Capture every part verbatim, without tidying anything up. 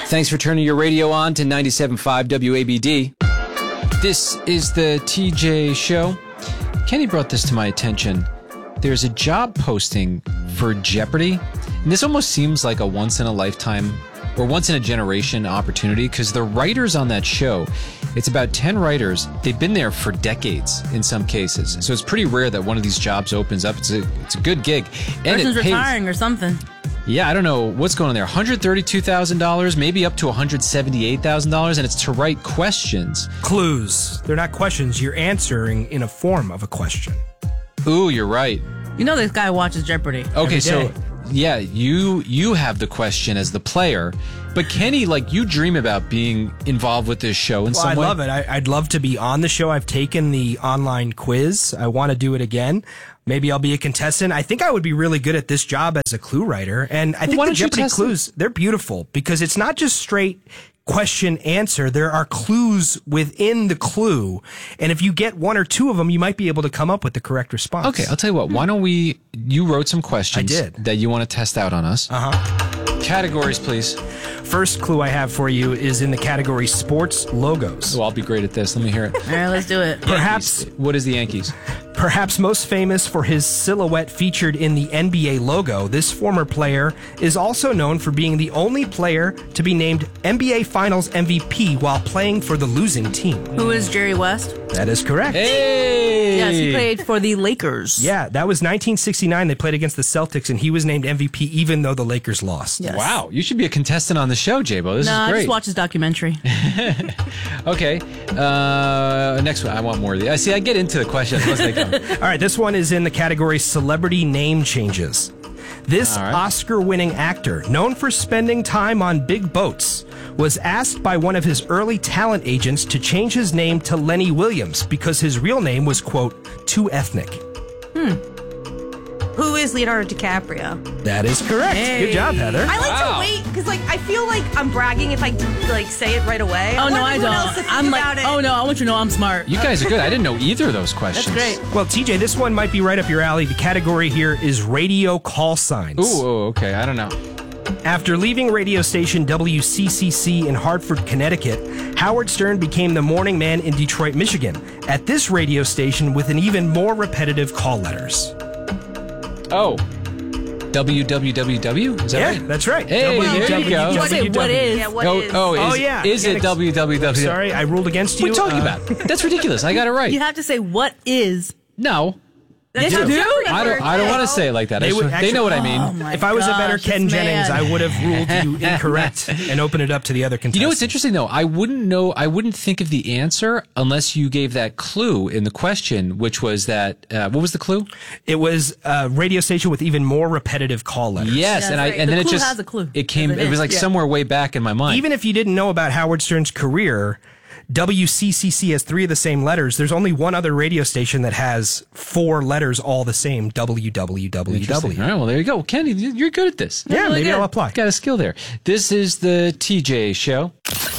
Thanks for turning your radio on to ninety-seven point five W A B D. This is the T J Show. Kenny brought this to my attention. There's a job posting for Jeopardy! And this almost seems like a once-in-a-lifetime or once-in-a-generation opportunity because the writers on that show, it's about ten writers. They've been there for decades in some cases. So it's pretty rare that one of these jobs opens up. It's a, it's a good gig. And Person's it pays, retiring or something. Yeah, I don't know what's going on there. one hundred thirty-two thousand dollars, maybe up to one hundred seventy-eight thousand dollars, and it's to write questions. Clues. They're not questions. You're answering in a form of a question. Ooh, you're right. You know this guy watches Jeopardy! Okay, Every so day. yeah, you you have the question as the player, but Kenny, like, you dream about being involved with this show in Well, some I way. love it. I, I'd love to be on the show. I've taken the online quiz. I want to do it again. Maybe I'll be a contestant. I think I would be really good at this job as a clue writer. And I think why the don't you Jeopardy test clues, they're beautiful because it's not just straight question answer. There are clues within the clue. And if you get one or two of them, you might be able to come up with the correct response. Okay, I'll tell you what. Why don't we? You wrote some questions I did. that you want to test out on us. Uh huh. Categories, please. First clue I have for you is in the category sports logos. Oh, I'll be great at this. Let me hear it. All right, let's do it. Perhaps What is the Yankees? Perhaps most famous for his silhouette featured in the N B A logo, this former player is also known for being the only player to be named N B A Finals M V P while playing for the losing team. Who is Jerry West? That is correct. Hey! Yes, he played for the Lakers. Yeah, that was nineteen sixty-nine. They played against the Celtics, and he was named M V P even though the Lakers lost. Yes. Wow, you should be a contestant on the show, J-Bo. This No, is I great. just watched his documentary. Okay, uh, next one. I want more of these. I see. I get into the questions once they come. All right, this one is in the category celebrity name changes. This All right. Oscar-winning actor, known for spending time on big boats, was asked by one of his early talent agents to change his name to Lenny Williams because his real name was, quote, too ethnic. Who is Leonardo DiCaprio? That is correct. Hey. Good job, Heather. I like Wow. to wait because, like, I feel like I'm bragging if I like say it right away. Oh, no, want I everyone else to don't. think I'm like, about it. oh, no, I want you to know I'm smart. You guys are good. I didn't know either of those questions. That's great. Well, T J, this one might be right up your alley. The category here is radio call signs. Ooh, oh, okay. I don't know. After leaving radio station W C C C in Hartford, Connecticut, Howard Stern became the morning man in Detroit, Michigan, at this radio station with an even more repetitive call letters. Oh, W W W W? Is that Yeah, right? that's right. Hey, there you go. What is- what is? Yeah, what oh, is? oh, is, Oh, yeah. Is Can't it ex- W W W? Sorry, I ruled against you. What are you talking Uh, about? That's ridiculous. I got it right. You have to say, what is? No. That's you how do? Jeopardy I don't works. I don't want to say it like that. I They just- would they know what I actually- mean. Oh, my If I was a better gosh, Ken this Jennings, man. I would have ruled you incorrect and opened it up to the other contestants. You know what's interesting though? I wouldn't know. I wouldn't think of the answer unless you gave that clue in the question, which was that. Uh, what was the clue? It was a radio station with even more repetitive call letters. Yes, That's and I right. and The then it clue just has a clue. it came. There's a It was hint. like Yeah. somewhere way back in my mind. Even if you didn't know about Howard Stern's career, W C C C has three of the same letters. There's only one other radio station that has four letters all the same, W W W Interesting. W. All right, well there you go, Kenny. You're good at this. Yeah, really maybe good. I'll apply. Got a skill there. This is the T J Show.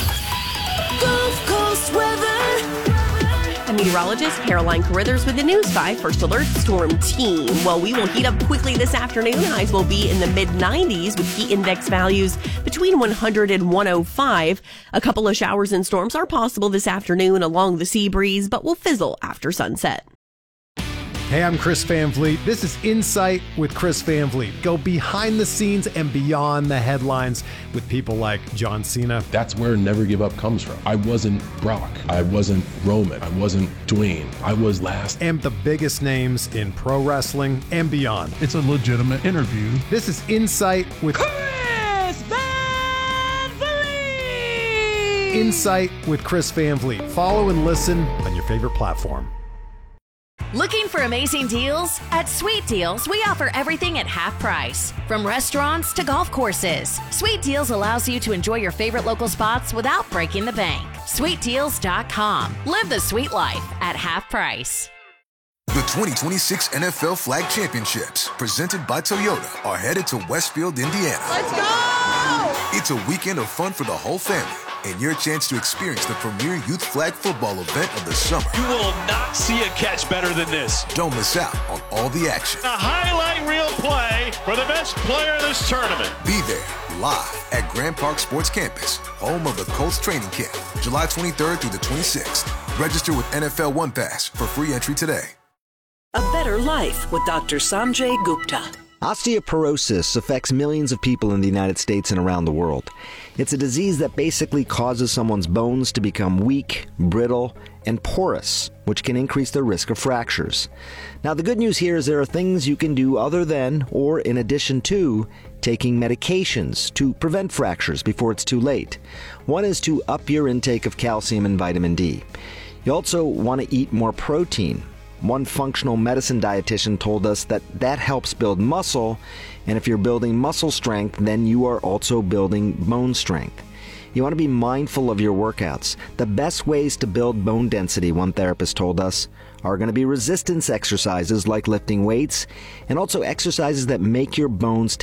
Gulf Coast weather. A meteorologist, Caroline Carruthers, with the News five First Alert Storm Team. Well, we will heat up quickly this afternoon. Highs will be in the mid nineties with heat index values between one hundred and one oh five. A couple of showers and storms are possible this afternoon along the sea breeze, but will fizzle after sunset. Hey, I'm Chris Van Vliet. This is Insight with Chris Van Vliet. Go behind the scenes and beyond the headlines with people like John Cena. That's where Never Give Up comes from. I wasn't Brock. I wasn't Roman. I wasn't Dwayne. I was last. And the biggest names in pro wrestling and beyond. It's a legitimate interview. This is Insight with Chris Van Vliet. Insight with Chris Van Vliet. Follow and listen on your favorite platform. Looking for amazing deals? At Sweet Deals, we offer everything at half price. From restaurants to golf courses, Sweet Deals allows you to enjoy your favorite local spots without breaking the bank. sweet deals dot com. Live the sweet life at half price. The twenty twenty-six N F L Flag Championships, presented by Toyota, are headed to Westfield, Indiana. Let's go! It's a weekend of fun for the whole family, and your chance to experience the premier youth flag football event of the summer. You will not see a catch better than this. Don't miss out on all the action. A highlight reel play for the best player in this tournament. Be there live at Grand Park Sports Campus, home of the Colts training camp, July twenty-third through the twenty-sixth. Register with N F L One Pass for free entry today. A better life with Doctor Sanjay Gupta. Osteoporosis affects millions of people in the United States and around the world. It's a disease that basically causes someone's bones to become weak, brittle, and porous, which can increase their risk of fractures. Now, the good news here is there are things you can do other than, or in addition to, taking medications to prevent fractures before it's too late. One is to up your intake of calcium and vitamin D. You also want to eat more protein. One functional medicine dietitian told us that that helps build muscle, and if you're building muscle strength, then you are also building bone strength. You want to be mindful of your workouts. The best ways to build bone density, one therapist told us, are going to be resistance exercises like lifting weights, and also exercises that make your bones